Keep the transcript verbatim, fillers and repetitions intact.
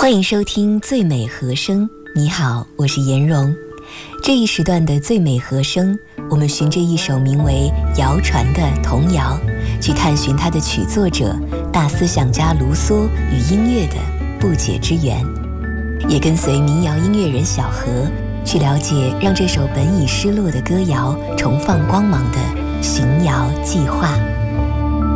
欢迎收听最美和声。你好，我是颜蓉。这一时段的最美和声，我们循着一首名为《谣传》的童谣，去探寻它的曲作者大思想家卢梭与音乐的不解之缘，也跟随民谣音乐人小何去了解让这首本已失落的歌谣重放光芒的寻谣计划。